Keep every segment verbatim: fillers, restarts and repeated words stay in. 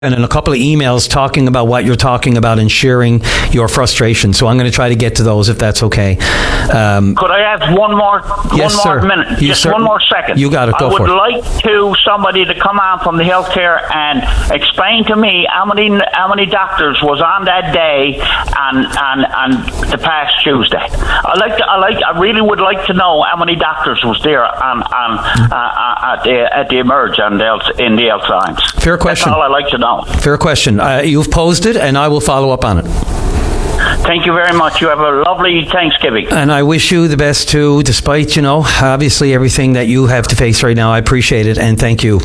and in a couple of emails talking about what you're talking about and sharing your frustration. So I'm going to try to get to those if that's okay. Um, Could I have one more yes, one more sir. minute? You Just cer- one more second. You got it. Go I for would it. like to somebody to come on from the healthcare and explain to me how many how many doctors was on that day on on, on the past Tuesday. I like to, I like I really would like to know how many doctors was there on on uh, at the at the emerge on the health, in the health science. Fair question. That's all I like to know. Fair question. Uh, you've posed it, and I will follow up on it. Thank you very much. You have a lovely Thanksgiving. And I wish you the best too, despite, you know, obviously everything that you have to face right now. I appreciate it, and thank you.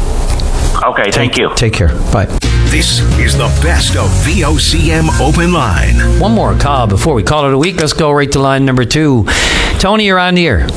Okay, take, thank you. Take care. Bye. This is the best of V O C M Open Line. One more call before we call it a week. Let's go right to line number two. Tony, you're on the air.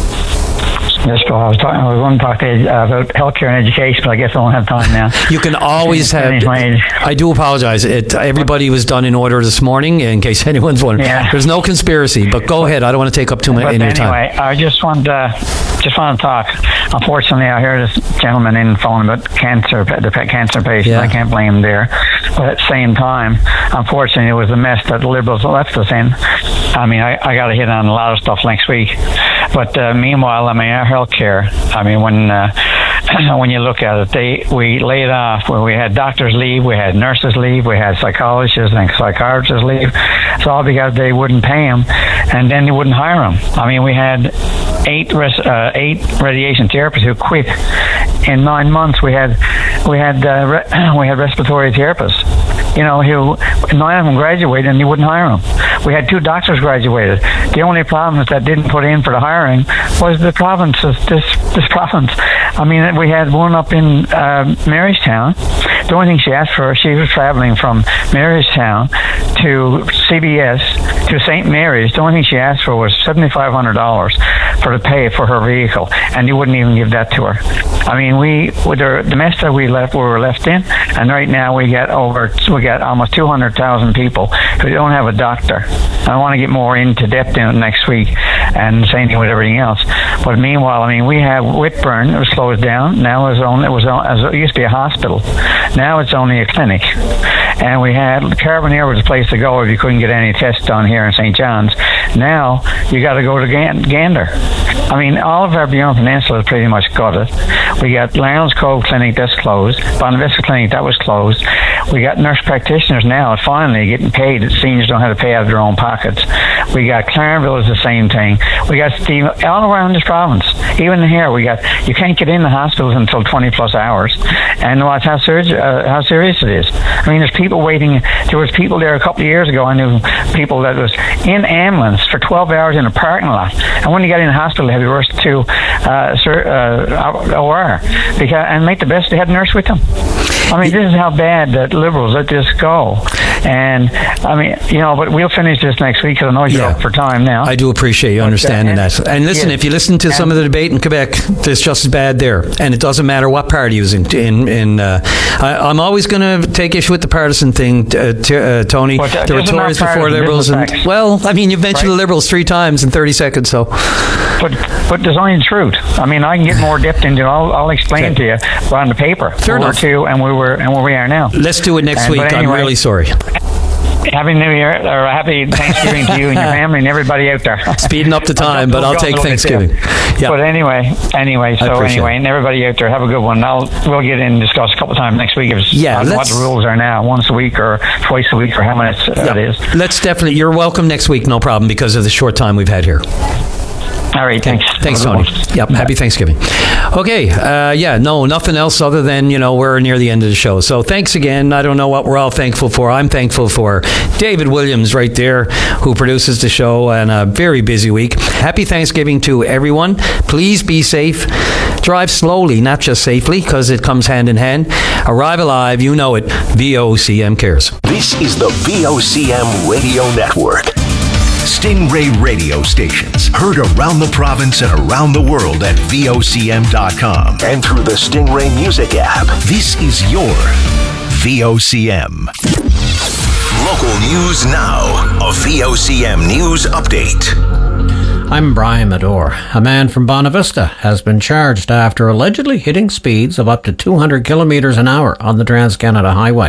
Yes, well, I was talking. I was going to talk to you uh, about healthcare and education, but I guess I don't have time now. You can always have. I do apologize. It, everybody was done in order this morning, in case anyone's wondering. Yeah. There's no conspiracy, but go ahead. I don't want to take up too much of your anyway, time. Anyway, I just want to just want to talk. Unfortunately, I heard this gentleman in phone about cancer, the cancer patient. Yeah. I can't blame him there, but at the same time, unfortunately, it was a mess that the Liberals left us in. I mean, I, I got to hit on a lot of stuff next week, but uh, meanwhile, I mean, our healthcare. I mean, when uh, when you look at it, they we laid off. Where we had doctors leave, we had nurses leave, we had psychologists and psychiatrists leave. It's all because they wouldn't pay them, and then they wouldn't hire them. I mean, we had eight res, uh, eight radiation therapists who quit in nine months. We had we had uh, re- we had respiratory therapists. You know, who nine of them graduated and you wouldn't hire them. We had two doctors graduated. The only problem is that didn't put in for the hiring was the province. This this province. I mean, we had one up in uh, Marystown. The only thing she asked for, she was traveling from Marystown to C B S to Saint Mary's. The only thing she asked for was seventy-five hundred dollars for the pay for her vehicle, and you wouldn't even give that to her. I mean, we with the, the mess that we left, we were left in, and right now we got over, we got almost two hundred thousand people who don't have a doctor. I want to get more into depth in it next week, and same thing with everything else. But meanwhile, I mean, we have Whitburn. It was closed down. Now it's only it was it used to be a hospital. Now it's only a clinic. And we had Carbonear was a place to go if you couldn't get any tests done here in Saint John's. Now you got to go to Gander. I mean, all of our Beyond Peninsula is pretty much gutted. We got Lionel's Cove Clinic that's closed. Bonavista Clinic that was closed. We got nurse practitioners now finally getting paid that seniors don't have to pay out of their own pockets. We got Clarenville is the same thing. We got Steve all around this province. Even here, we got you can't get in the hospitals until twenty plus hours, and watch how serious uh, how serious it is. I mean, there's people waiting. There was people there a couple of years ago. I knew people that was in ambulance for twelve hours in a parking lot, and when you got in the hospital, they had to rush to uh, uh, O R because and make the best. They had a nurse with them. I mean, this is how bad that Liberals let this go. And, I mean, you know, but we'll finish this next week because I know you're Yeah. up for time now. I do appreciate you understanding and, that. And listen, yeah. if you listen to some of the debate in Quebec, it's just as bad there. And it doesn't matter what party is in. in, in uh, I, I'm always going to take issue with the partisan thing, uh, t- uh, Tony. But, uh, there were this is not Tories before partisan, Liberals. this is And, facts. well, I mean, you've mentioned Right. the Liberals three times in thirty seconds, so. But but there's only the truth. I mean, I can get more depth into it. I'll, I'll explain Okay. to you on the paper. Fair where enough. To, and, we were, and where we are now. Let's do it next And- week. but I'm anyway, really sorry. Happy New Year, or Happy Thanksgiving to you and your family and everybody out there. Speeding up the time, but I'll take Thanksgiving. Yeah. But anyway, anyway, so appreciate anyway, it. and everybody out there, have a good one. I'll we'll get in and discuss a couple times next week if Yeah, on what let's- the rules are now, once a week or twice a week or how much that Yeah. is. Let's definitely, you're welcome next week, no problem, because of the short time we've had here. All right, thanks. Thanks, Have a Tony. good one. Yep, happy Thanksgiving. Okay, uh, yeah, no, nothing else other than, you know, we're near the end of the show. So thanks again. I don't know what we're all thankful for. I'm thankful for David Williams right there, who produces the show, and a very busy week. Happy Thanksgiving to everyone. Please be safe. Drive slowly, not just safely, because it comes hand in hand. Arrive alive, you know it. V O C M cares. This is the V O C M Radio Network. Stingray radio stations heard around the province and around the world at V O C M dot com and through the Stingray Music app. This is your V O C M. Local news now. A V O C M news update. I'm Brian Medore. A man from Bonavista has been charged after allegedly hitting speeds of up to two hundred kilometres an hour on the Trans-Canada Highway.